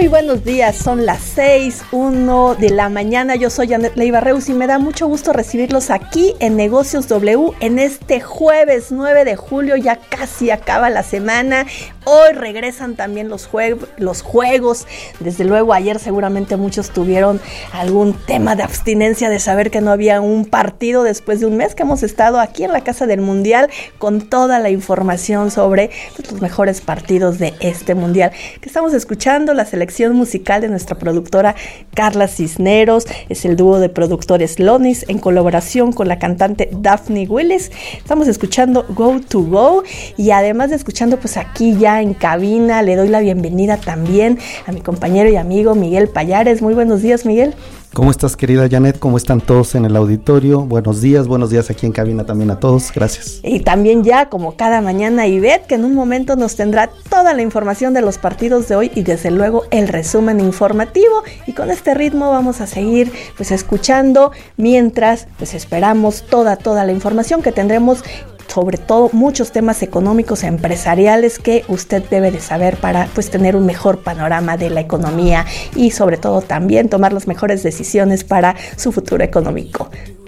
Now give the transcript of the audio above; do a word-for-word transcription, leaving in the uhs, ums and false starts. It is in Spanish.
buenos días, son las seis, uno de la mañana. Yo soy Janet Leiva Reus y me da mucho gusto recibirlos aquí en Negocios W en este jueves nueve de julio. Ya casi acaba la semana. Hoy regresan también los, jue- los juegos. Desde luego ayer seguramente muchos tuvieron algún tema de abstinencia de saber que no había un partido después de un mes que hemos estado aquí en la Casa del Mundial con toda la información sobre pues, los mejores partidos de este Mundial. Que estamos escuchando la selección musical de nuestra productora Carla Cisneros. Es el dúo de productores Lonis en colaboración con la cantante Daphne Willis. Estamos escuchando Go to Go y además de escuchando pues aquí ya en cabina le doy la bienvenida también a mi compañero y amigo Miguel Payares. Muy buenos días, Miguel. ¿Cómo estás, querida Janet? ¿Cómo están todos en el auditorio? Buenos días, buenos días aquí en cabina también a todos. Gracias. Y también ya, como cada mañana, Ivette, que en un momento nos tendrá toda la información de los partidos de hoy y desde luego el resumen informativo. Y con este ritmo vamos a seguir pues escuchando mientras pues esperamos toda, toda la información que tendremos, sobre todo muchos temas económicos, empresariales que usted debe de saber para pues tener un mejor panorama de la economía y sobre todo también tomar las mejores decisiones para su futuro económico.